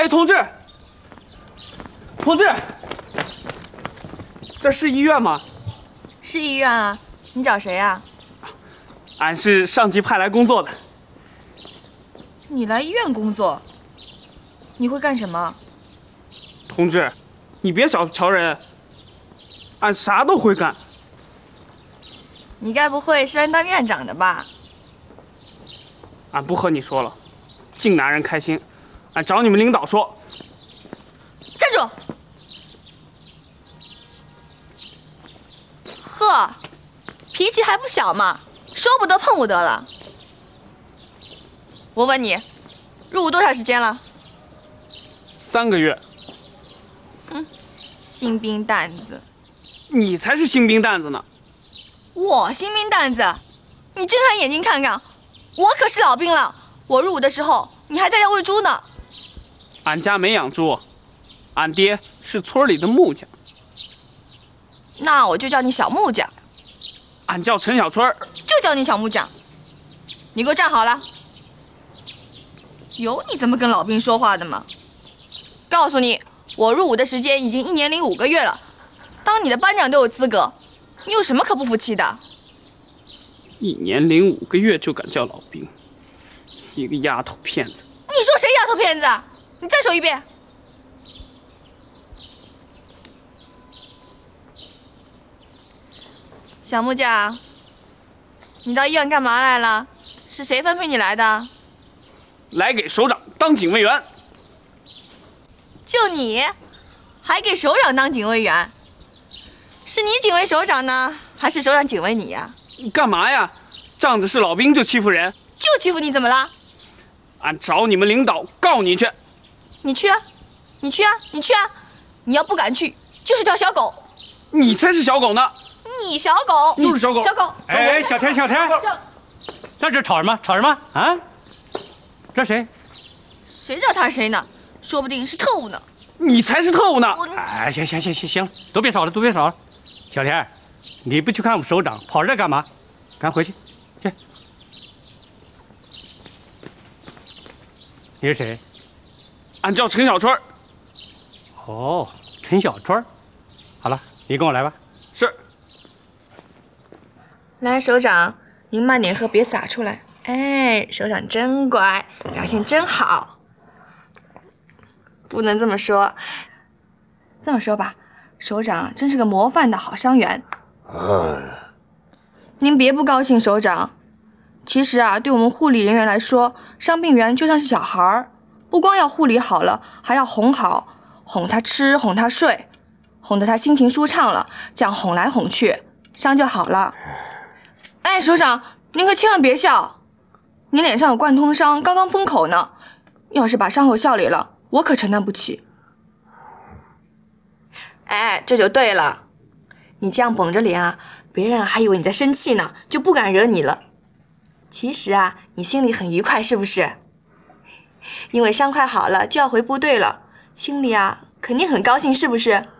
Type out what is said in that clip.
哎，同志，同志，这是医院吗？ 是医院啊，你找谁啊？ 俺是上级派来工作的。 你来医院工作？你会干什么？ 同志，你别小瞧人，俺啥都会干。 你该不会是来当院长的吧？ 俺不和你说了，净拿人开心。俺找你们领导说。 站住！呵，脾气还不小嘛，说不得碰不得了。我问你，入伍多长时间了 3个月。 新兵蛋子。 你才是新兵蛋子呢。 我新兵蛋子？你睁开眼睛看看，我可是老兵了。我入伍的时候，你还在家喂猪呢。 俺家没养猪，俺爹是村里的木匠。 那我就叫你小木匠。 俺叫陈小春。 就叫你小木匠。你给我站好了。有你这么跟老兵说话的吗？告诉你，我入伍的时间已经1年零5个月了，当你的班长都有资格，你有什么可不服气的 ？1年零5个月就敢叫老兵，一个丫头片子！ 你说谁丫头片子？你再说一遍。小木匠，你到医院干嘛来了？是谁分配你来的？ 来给首长当警卫员。 就你，还给首长当警卫员？是你警卫首长呢，还是首长警卫你呀？ 干嘛呀？仗着是老兵就欺负人？ 就欺负你怎么了？ 俺找你们领导告你去。 你去啊，你去啊，你去啊！你要不敢去，就是条小狗。 你才是小狗呢！ 你小狗， 又是小狗， 小狗！ 哎，小田，在这吵什么？吵什么啊？这谁？ 谁知道他是谁呢？说不定是特务呢。 你才是特务呢！ 哎，行，都别吵了。小田，你不去看我们首长，跑这干嘛？赶回去，去。你是谁？ 俺叫陈小春。 哦，陈小春。好了，你跟我来吧。 是。 来，首长，您慢点喝，别洒出来。哎，首长真乖，表现真好。不能这么说，这么说吧，首长真是个模范的好伤员。您别不高兴，首长。其实啊，对我们护理人员来说，伤病员就像是小孩儿，不光要护理好了，还要哄好，哄他吃，哄他睡，哄得他心情舒畅了，这样哄来哄去，伤就好了。哎，首长，您可千万别笑，您脸上有贯通伤，刚刚封口呢，要是把伤口笑里了，我可承担不起。哎，这就对了，你这样绷着脸啊，别人还以为你在生气呢，就不敢惹你了。其实啊，你心里很愉快，是不是？因为伤快好了，就要回部队了，心里啊肯定很高兴，是不是？